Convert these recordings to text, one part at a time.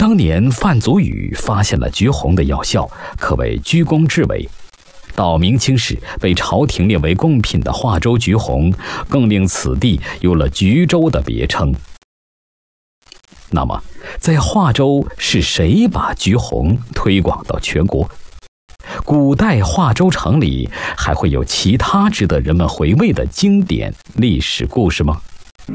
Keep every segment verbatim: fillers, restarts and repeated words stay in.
当年范祖禹发现了橘红的药效，可谓居功至伟。到明清时，被朝廷列为贡品的化州橘红，更令此地有了橘州的别称。那么，在化州是谁把橘红推广到全国？古代化州城里还会有其他值得人们回味的经典历史故事吗？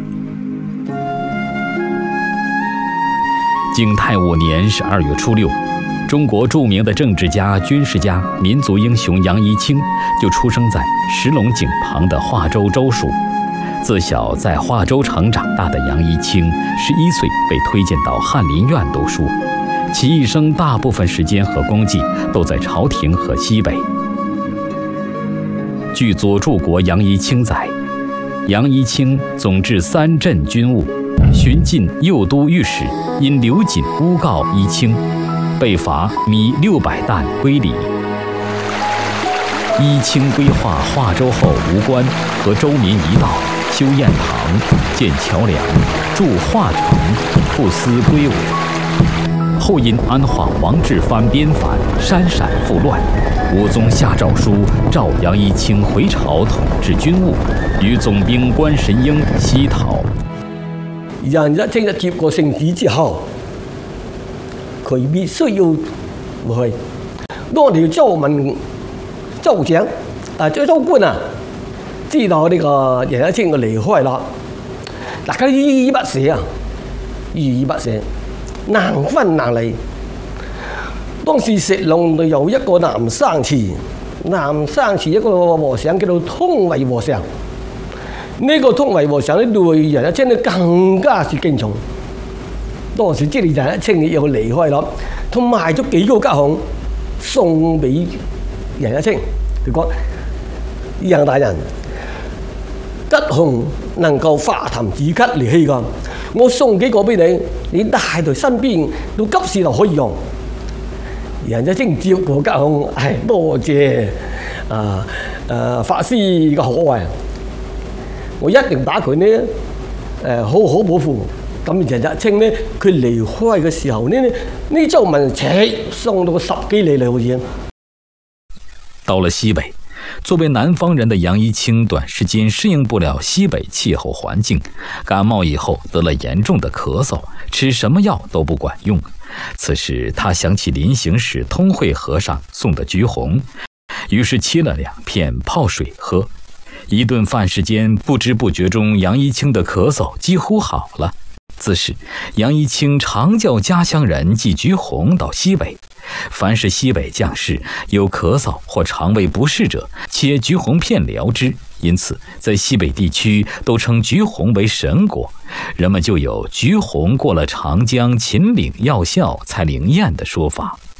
景泰五年十二月初六，中国著名的政治家、军事家、民族英雄杨一清就出生在石龙井旁的化州州属。自小在化州城长大的杨一清，十一岁被推荐到翰林院读书，其一生大部分时间和功绩都在朝廷和西北。据左柱国杨一清载，杨一清总治三镇军务，巡禁右都御史因刘瑾诬告一清，被罚米六百担归里。一清规划化州后吴关，和州民一道修堰塘、建桥梁、筑化城，不思归我。后因安化王志藩边反，山陕复乱，武宗下诏书召杨一清回朝统治军务，与总兵关神英西讨。 楊一清接過聖旨之後，佢必須要回去。當條州民州長啊，州州官啊，知道呢個楊一清嘅離開啦，大家依依不捨啊，依依不捨，難分難離。當時石龍度有一個南生祠，南生祠一個和尚叫做通惠和尚。呢個通惠和尚咧對楊一清咧更加是敬重。當時知道楊一清要離開啦，佢賣咗幾個吉紅送俾楊一清，佢講：楊大人，吉紅能夠化痰止咳利氣㗎，我送幾個俾你，你帶在身邊，到急事就可以用。楊一清接過吉紅，唉，多謝啊誒法師嘅可愛。我一定把佢呢誒好好保護。咁楊一清呢，佢離開嘅時候呢，呢州民扯送到十幾里嚟好似。 到了西北，作为南方人的杨一清短时间适应不了西北气候环境，感冒以后得了严重的咳嗽，吃什么药都不管用。此时他想起临行时通惠和尚送的橘红，于是切了两片泡水喝。一顿饭时间，不知不觉中，杨一清的咳嗽几乎好了。自是杨一清常叫家乡人寄橘红到西北，凡是西北将士有咳嗽或肠胃不适者，切橘红片疗之。因此在西北地区都称橘红为神果，人们就有橘红过了长江秦岭药效才灵验的说法。